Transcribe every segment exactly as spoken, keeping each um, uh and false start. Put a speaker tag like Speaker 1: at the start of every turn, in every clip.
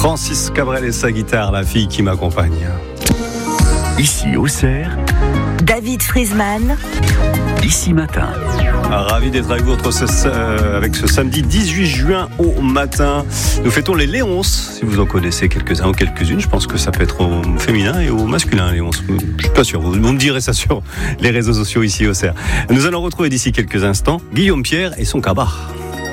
Speaker 1: Francis Cabrel et sa guitare, la fille qui m'accompagne.
Speaker 2: Ici Auxerre,
Speaker 3: David Friesman.
Speaker 2: Ici Matin.
Speaker 1: Ravi d'être avec vous ce, euh, avec ce samedi dix-huit juin au matin. Nous fêtons les Léonces, si vous en connaissez quelques-uns ou quelques-unes. Je pense que ça peut être au féminin et au masculin, Léonce. Je suis pas sûr, vous, vous me direz ça sur les réseaux sociaux ici au C E R. Nous allons retrouver d'ici quelques instants Guillaume Pierre et son cabar.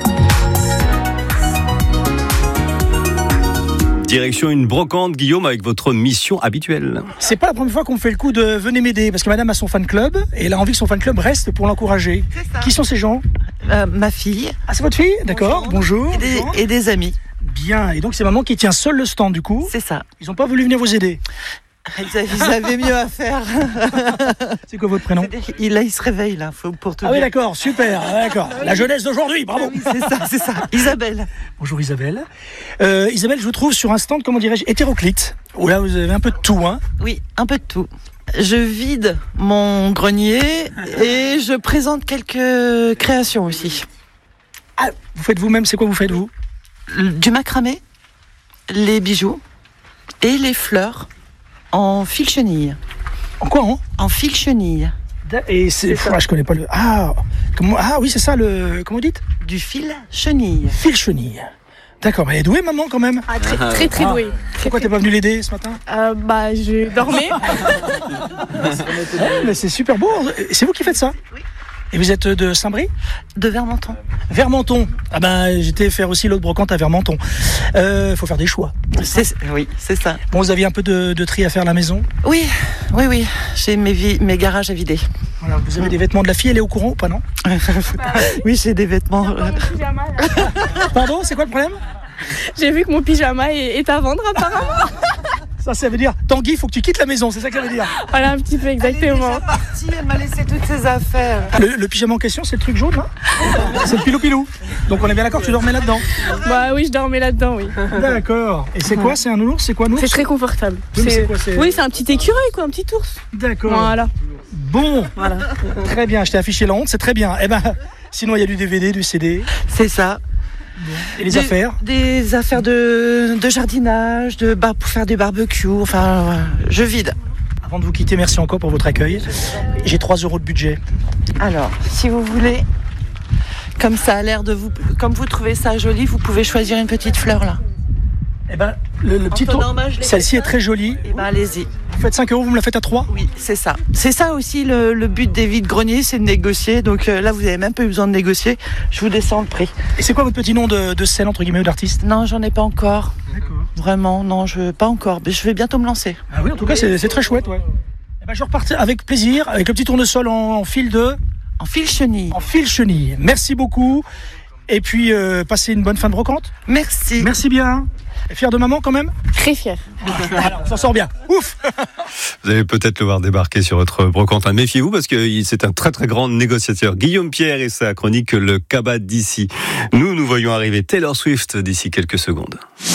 Speaker 1: Direction une brocante, Guillaume, avec votre mission habituelle.
Speaker 4: C'est pas la première fois qu'on me fait le coup de venez m'aider, parce que madame a son fan club et elle a envie que son fan club reste pour l'encourager. Qui sont ces gens ?
Speaker 5: euh, Ma fille.
Speaker 4: Ah, c'est votre fille ? D'accord, bonjour. bonjour.
Speaker 5: Et, des, et des amis.
Speaker 4: Bien, et donc c'est maman qui tient seule le stand du coup ?
Speaker 5: C'est ça.
Speaker 4: Ils n'ont pas voulu venir vous aider ?
Speaker 5: Ils avaient, ils avaient mieux à faire.
Speaker 4: C'est quoi votre prénom ?
Speaker 5: il, Là, il se réveille, là, faut, pour tout
Speaker 4: Ah
Speaker 5: dire.
Speaker 4: oui, d'accord, super, d'accord. La jeunesse d'aujourd'hui, bravo.
Speaker 5: Oui, c'est ça, c'est ça. Isabelle.
Speaker 4: Bonjour Isabelle. Euh, Isabelle, je vous trouve sur un stand, comment dirais-je, hétéroclite. Où là, vous avez un peu de tout, hein ?
Speaker 5: Oui, un peu de tout. Je vide mon grenier et je présente quelques créations aussi.
Speaker 4: Ah, vous faites vous-même, c'est quoi vous faites vous ?
Speaker 5: Du macramé, les bijoux et les fleurs. En fil chenille.
Speaker 4: En quoi, hein ?
Speaker 5: En fil chenille.
Speaker 4: Et c'est, c'est ah, je connais pas le. Ah, comment... ah oui, c'est ça le. Comment vous dites ?
Speaker 5: Du fil chenille.
Speaker 4: Fil chenille. D'accord, mais elle est douée, maman, quand même.
Speaker 6: Ah, très, très, très douée.
Speaker 4: Ah. Pourquoi t'es pas venue l'aider ce matin ?
Speaker 6: euh, Bah, je dormais.
Speaker 4: Ouais, mais c'est super beau. C'est vous qui faites ça ?
Speaker 5: Oui.
Speaker 4: Et vous êtes de Saint-Brie ?
Speaker 5: De Vermenton.
Speaker 4: Vermenton. Ah ben, j'étais faire aussi l'autre brocante à Vermenton. Euh, faut faire des choix.
Speaker 5: C'est, oui, c'est ça.
Speaker 4: Bon, vous aviez un peu de, de tri à faire à la maison ?
Speaker 5: Oui, oui, oui. J'ai mes, vi- mes garages à vider.
Speaker 4: Voilà, vous avez des vêtements de la fille, elle est au courant ou pas, non ?
Speaker 5: Oui, j'ai des vêtements.
Speaker 6: Mon pyjama, là.
Speaker 4: Pardon, c'est quoi le problème ?
Speaker 6: J'ai vu que mon pyjama est, est à vendre apparemment.
Speaker 4: Ça, ça veut dire, Tanguy, il faut que tu quittes la maison, c'est ça que ça veut dire.
Speaker 6: Voilà, un petit peu exactement.
Speaker 5: Elle est déjà partie, elle m'a laissé toutes ses affaires.
Speaker 4: Le, le pyjama en question, c'est le truc jaune, là ? C'est le pilou-pilou. Donc on est bien d'accord, tu dormais là-dedans ?
Speaker 6: Bah oui, je dormais là-dedans, oui.
Speaker 4: D'accord. Et c'est quoi ? C'est un nounours ? C'est quoi un ours ?
Speaker 6: C'est très confortable.
Speaker 4: Oui, mais
Speaker 6: c'est...
Speaker 4: c'est quoi, c'est...
Speaker 6: Oui, c'est un petit écureuil, quoi, un petit ours.
Speaker 4: D'accord.
Speaker 6: Voilà.
Speaker 4: Bon,
Speaker 6: Voilà.
Speaker 4: très bien, je t'ai affiché la honte, c'est très bien. Eh ben, sinon il y a du D V D, du C D.
Speaker 5: C'est ça.
Speaker 4: Et les
Speaker 5: des,
Speaker 4: affaires ?
Speaker 5: Des affaires de, de jardinage, de bar pour faire des barbecues. Enfin, ouais, je vide.
Speaker 4: Avant de vous quitter, merci encore pour votre accueil. J'ai trois euros de budget.
Speaker 5: Alors, si vous voulez, comme ça a l'air de vous, comme vous trouvez ça joli, vous pouvez choisir une petite fleur là.
Speaker 4: Eh ben, le, le petit
Speaker 5: Enfin,
Speaker 4: tour,
Speaker 5: normal, je l'ai
Speaker 4: celle-ci
Speaker 5: fait
Speaker 4: est très jolie.
Speaker 5: Eh ben, allez-y.
Speaker 4: Vous faites cinq euros, vous me la faites à trois ?
Speaker 5: Oui, c'est ça. C'est ça aussi le, le but des vides-greniers, c'est de négocier. Donc euh, là, vous n'avez même pas eu besoin de négocier. Je vous descends le prix.
Speaker 4: Et c'est quoi votre petit nom de, de scène, entre guillemets, ou d'artiste ?
Speaker 5: Non, j'en ai pas encore.
Speaker 4: D'accord.
Speaker 5: Vraiment, non, je pas encore. Mais je vais bientôt me lancer.
Speaker 4: Ah oui, en tout cas, c'est, c'est très chouette, ouais. Eh ben, je repars avec plaisir, avec le petit tournesol en, en fil de...
Speaker 5: En fil chenille.
Speaker 4: En fil chenille. Merci beaucoup. Et puis, euh, passez une bonne fin de brocante.
Speaker 5: Merci.
Speaker 4: Merci bien. Et fier de maman, quand même ?
Speaker 6: Très fière.
Speaker 4: Alors, on s'en sort bien. Ouf.
Speaker 1: Vous allez peut-être le voir débarquer sur votre brocante. Méfiez-vous parce que c'est un très très grand négociateur. Guillaume Pierre et sa chronique Le Cabas d'ici. Nous, nous voyons arriver Taylor Swift d'ici quelques secondes.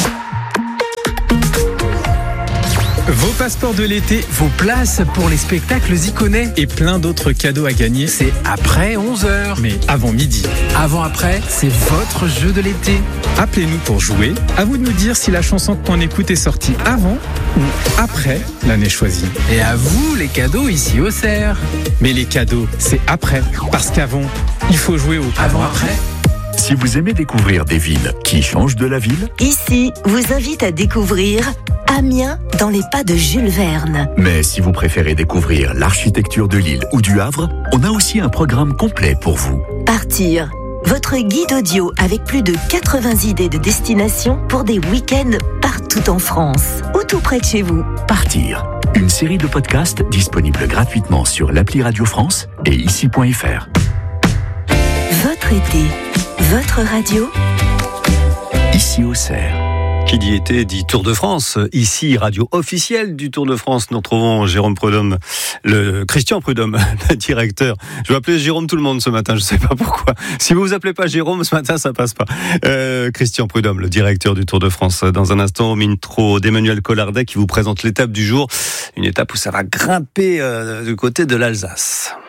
Speaker 7: Vos passeports de l'été, vos places pour les spectacles Ziconet et plein d'autres cadeaux à gagner, c'est après onze heures. Mais avant midi. Avant-après, c'est votre jeu de l'été. Appelez-nous pour jouer. À vous de nous dire si la chanson qu'on écoute est sortie avant ou après l'année choisie. Et à vous les cadeaux ici au C E R. Mais les cadeaux, c'est après. Parce qu'avant, il faut jouer au avant-après.
Speaker 2: Si vous aimez découvrir des villes qui changent de la ville,
Speaker 3: Ici vous invite à découvrir Amiens dans les pas de Jules Verne.
Speaker 2: mais si vous préférez découvrir l'architecture de Lille ou du Havre, on a aussi un programme complet pour vous.
Speaker 3: Partir. Votre guide audio avec plus de quatre-vingts idées de destinations pour des week-ends partout en France ou tout près de chez vous.
Speaker 2: Partir. Une série de podcasts disponibles gratuitement sur l'appli Radio France et ici point f r.
Speaker 3: Votre été, votre radio.
Speaker 2: Ici au C E R.
Speaker 1: Qui dit été dit Tour de France. Ici, radio officielle du Tour de France. Nous retrouvons Jérôme Prudhomme, le Christian Prudhomme, le directeur. Je vais appeler Jérôme tout le monde ce matin, je ne sais pas pourquoi. Si vous vous appelez pas Jérôme ce matin, ça passe pas. Euh, Christian Prudhomme, le directeur du Tour de France. Dans un instant, au micro d'Emmanuel Collardet qui vous présente l'étape du jour. Une étape où ça va grimper euh, du côté de l'Alsace.